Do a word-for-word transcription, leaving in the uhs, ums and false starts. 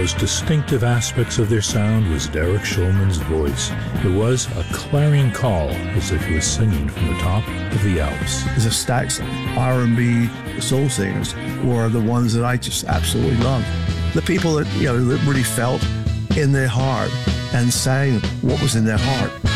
most distinctive aspects of their sound was Derek Shulman's voice. It was a clarion call, as if he was singing from the top of the Alps. The Stax R and B soul singers were the ones that I just absolutely loved. The people that, you know, that really felt in their heart and sang what was in their heart.